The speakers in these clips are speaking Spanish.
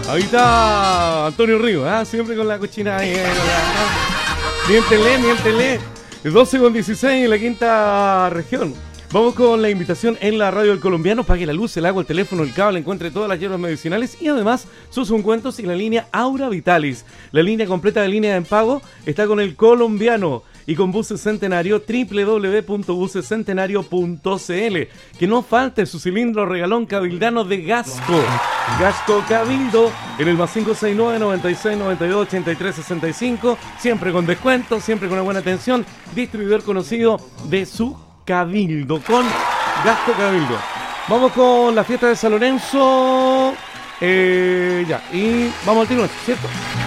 Ahí está Antonio Ríos, siempre con la cochina ahí. Miéntele. 12:16 en la quinta región. Vamos con la invitación en la radio del colombiano. Pague la luz, el agua, el teléfono, el cable, encuentre todas las hierbas medicinales y además sus ungüentos y la línea Aura Vitalis. La línea completa de línea en pago está con el colombiano y con Buses Centenario, www.busescentenario.cl. Que no falte su cilindro regalón cabildano de Gasco. Gasco Cabildo en el más 569-9692-8365. Siempre con descuento, siempre con una buena atención. Distribuidor conocido de su Cabildo, con Gasco Cabildo. Vamos con la fiesta de San Lorenzo. Y vamos al tiro, ¿cierto?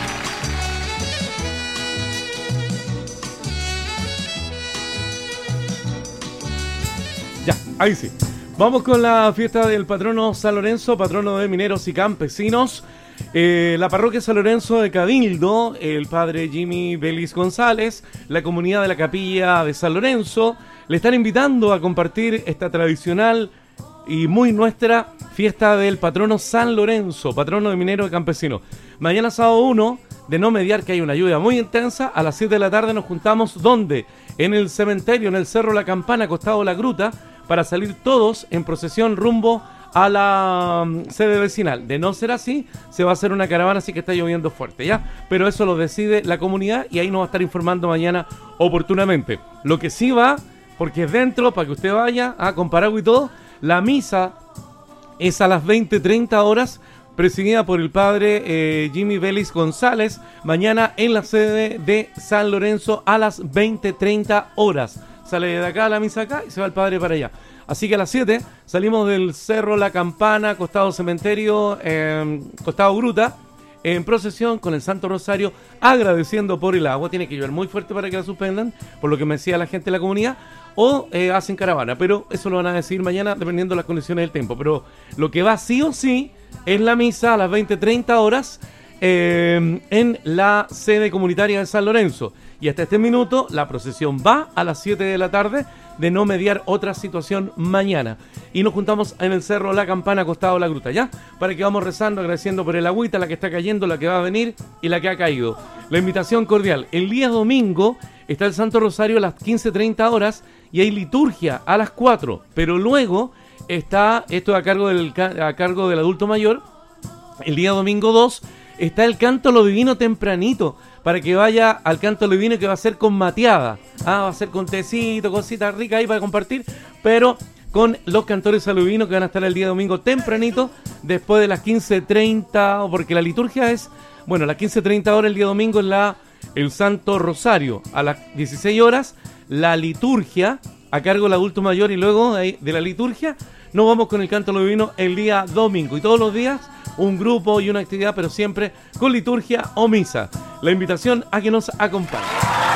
Ya, ahí sí. Vamos con la fiesta del patrono San Lorenzo, patrono de mineros y campesinos. La parroquia San Lorenzo de Cabildo, el padre Jimmy Vélez González, la comunidad de la capilla de San Lorenzo, le están invitando a compartir esta tradicional y muy nuestra fiesta del patrono San Lorenzo, patrono de mineros y campesinos. Mañana sábado 1, de no mediar que hay una lluvia muy intensa, a las 7 de la tarde nos juntamos, ¿dónde? En el cementerio, en el Cerro La Campana, costado de la Gruta, para salir todos en procesión rumbo a la sede vecinal. De no ser así, se va a hacer una caravana, así que está lloviendo fuerte, ¿ya? Pero eso lo decide la comunidad y ahí nos va a estar informando mañana oportunamente. Lo que sí va, porque es dentro, para que usted vaya con paraguas y todo, la misa es a las 20:30 horas, presidida por el padre Jimmy Vélez González, mañana en la sede de San Lorenzo a las 20:30 horas. Sale de acá la misa acá y se va el padre para allá. Así que a las 7 salimos del Cerro La Campana, costado cementerio, costado Gruta, en procesión con el Santo Rosario, agradeciendo por el agua. Tiene que llover muy fuerte para que la suspendan, por lo que me decía la gente de la comunidad, o hacen caravana, pero eso lo van a decidir mañana dependiendo de las condiciones del tiempo. Pero lo que va sí o sí es la misa a las 20:30 horas en la sede comunitaria de San Lorenzo. Y hasta este minuto la procesión va a las 7 de la tarde, de no mediar otra situación mañana. Y nos juntamos en el Cerro La Campana, acostado a la Gruta, ¿ya? Para que vamos rezando, agradeciendo por el agüita, la que está cayendo, la que va a venir y la que ha caído. La invitación cordial. El día domingo está el Santo Rosario a las 15:30 horas y hay liturgia a las 4. Pero luego está, esto a cargo del adulto mayor, el día domingo 2 está el canto a lo divino tempranito, para que vaya al canto a lo divino, que va a ser con mateada. Va a ser con tecito, cositas ricas ahí para compartir, pero con los cantores a lo divino que van a estar el día domingo tempranito, después de las 15:30, porque la liturgia es, bueno, a las 15:30 horas el día domingo es el Santo Rosario. A las 16 horas, la liturgia a cargo del adulto mayor, y luego de la liturgia nos vamos con el canto a lo divino el día domingo. Y todos los días un grupo y una actividad, pero siempre con liturgia o misa. La invitación a que nos acompañe.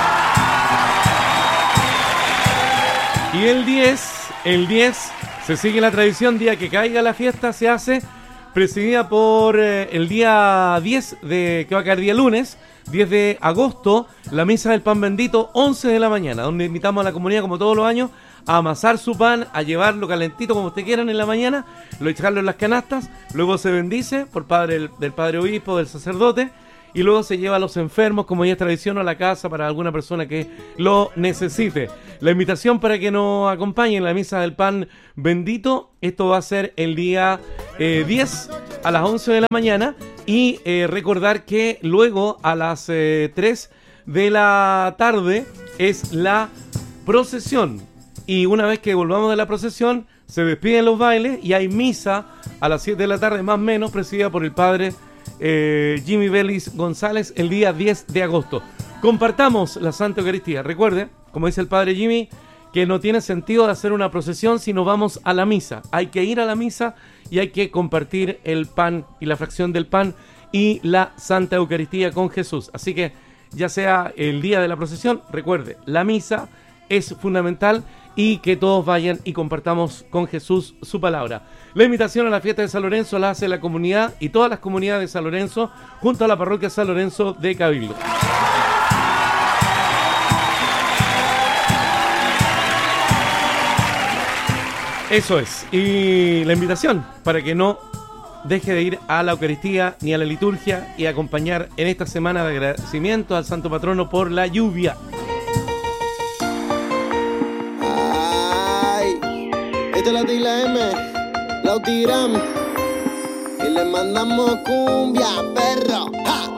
Y el 10 se sigue la tradición, día que caiga la fiesta se hace, presidida por el día 10 que va a caer día lunes, 10 de agosto, la misa del pan bendito, 11 de la mañana, donde invitamos a la comunidad, como todos los años, a amasar su pan, a llevarlo calentito como usted quieran en la mañana, lo echarlo en las canastas, luego se bendice por del padre obispo, del sacerdote, y luego se lleva a los enfermos, como ya es tradición, a la casa para alguna persona que lo necesite. La invitación para que nos acompañen en la misa del pan bendito, esto va a ser el día 10 a las 11 de la mañana, y recordar que luego a las 3 de la tarde es la procesión. Y una vez que volvamos de la procesión, se despiden los bailes y hay misa a las 7 de la tarde, más o menos, presidida por el padre Jimmy Vélez González, el día 10 de agosto. Compartamos la Santa Eucaristía. Recuerde, como dice el padre Jimmy, que no tiene sentido de hacer una procesión si no vamos a la misa. Hay que ir a la misa y hay que compartir el pan y la fracción del pan y la Santa Eucaristía con Jesús. Así que, ya sea el día de la procesión, recuerde, la misa es fundamental, y que todos vayan y compartamos con Jesús su palabra. La invitación a la fiesta de San Lorenzo la hace la comunidad y todas las comunidades de San Lorenzo junto a la parroquia San Lorenzo de Cabildo. Eso es. Y la invitación para que no deje de ir a la Eucaristía ni a la liturgia y acompañar en esta semana de agradecimiento al Santo Patrono por la lluvia. Ay, esta es la T y la M, la Utigram, y le mandamos cumbia, perro. ¡Ja!